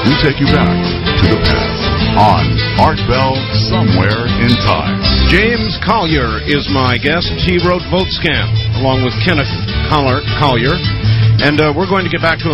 we take you back to the past on Art Bell Somewhere in Time. James Collier is my guest. He wrote Vote Scam along with Kenneth Collier. And we're going to get back to